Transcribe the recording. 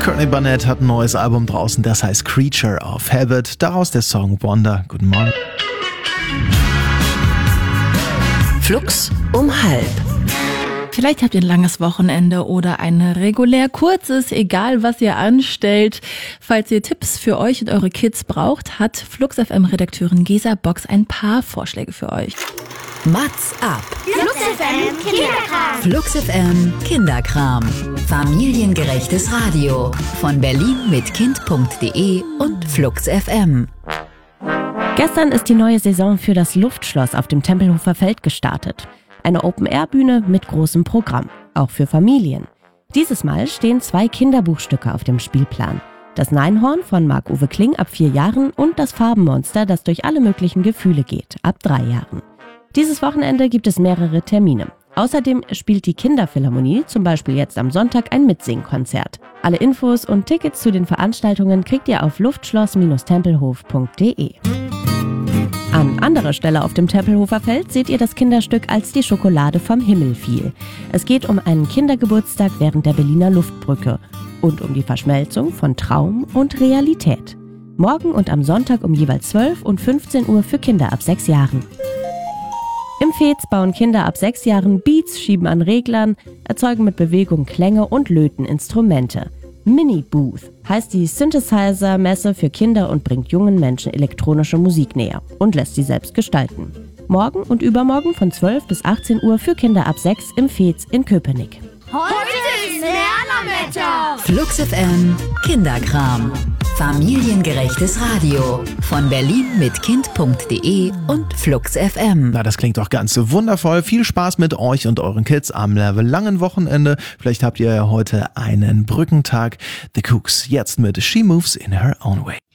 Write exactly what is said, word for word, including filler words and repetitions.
Courtney Barnett hat ein neues Album draußen, das heißt Creature of Habit. Daraus der Song Wonder. Guten Morgen. Flux um halb. Vielleicht habt ihr ein langes Wochenende oder ein regulär kurzes, egal was ihr anstellt. Falls ihr Tipps für euch und eure Kids braucht, hat Flux F M-Redakteurin Gesa Box ein paar Vorschläge für euch. Mats ab. Flux F M Kinderkram. Flux F M Kinderkram. Familiengerechtes Radio. Von Berlin mit Kind punkt de und Flux F M. Gestern ist die neue Saison für das Luftschloss auf dem Tempelhofer Feld gestartet. Eine Open-Air-Bühne mit großem Programm, auch für Familien. Dieses Mal stehen zwei Kinderbuchstücke auf dem Spielplan. Das Neinhorn von Marc-Uwe Kling ab vier Jahren und das Farbenmonster, das durch alle möglichen Gefühle geht, ab drei Jahren. Dieses Wochenende gibt es mehrere Termine. Außerdem spielt die Kinderphilharmonie zum Beispiel jetzt am Sonntag ein Mitsingkonzert. Alle Infos und Tickets zu den Veranstaltungen kriegt ihr auf luftschloss Tempelhof punkt de. An anderer Stelle auf dem Tempelhofer Feld seht ihr das Kinderstück Als die Schokolade vom Himmel fiel. Es geht um einen Kindergeburtstag während der Berliner Luftbrücke und um die Verschmelzung von Traum und Realität. Morgen und am Sonntag um jeweils zwölf und fünfzehn Uhr für Kinder ab sechs Jahren. Im Fez bauen Kinder ab sechs Jahren Beats, schieben an Reglern, erzeugen mit Bewegung Klänge und löten Instrumente. Mini Booth heißt die Synthesizer-Messe für Kinder und bringt jungen Menschen elektronische Musik näher und lässt sie selbst gestalten. Morgen und übermorgen von zwölf bis achtzehn Uhr für Kinder ab sechs im Fez in Köpenick. Heute ist Lernerwetter. Flux F M Kinderkram. Familiengerechtes Radio. Von Berlin mit Kind punkt de und Flux F M. Na, das klingt doch ganz wundervoll. Viel Spaß mit euch und euren Kids am langen Wochenende. Vielleicht habt ihr ja heute einen Brückentag. The Kooks jetzt mit She Moves in Her Own Way.